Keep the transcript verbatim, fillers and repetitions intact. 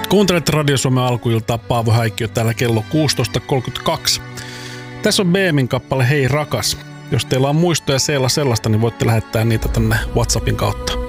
Kuuntelet Radio Suomen alkuiltaa, Paavo Häikkiö täällä kello kuusitoista kolmekymmentäkaksi. Tässä on B M:n kappale Hei rakas. Jos teillä on muistoja seella sellaista, niin voitte lähettää niitä tänne WhatsAppin kautta.